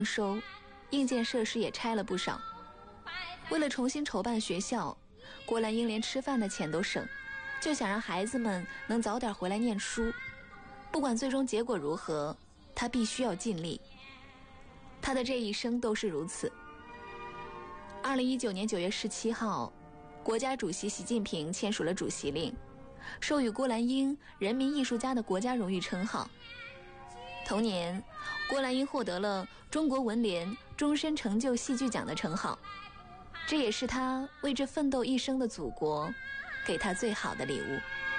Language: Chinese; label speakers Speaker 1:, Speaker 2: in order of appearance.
Speaker 1: 收，硬件设施也拆了不少。为了重新筹办学校，郭兰英连吃饭的钱都省，就想让孩子们能早点回来念书。不管最终结果如何，他必须要尽力。他的这一生都是如此。2019年9月17号，国家主席习近平签署了主席令，授予郭兰英人民艺术家的国家荣誉称号。同年，郭兰英获得了中国文联终身成就戏剧奖的称号，这也是他为这奋斗一生的祖国给他最好的礼物。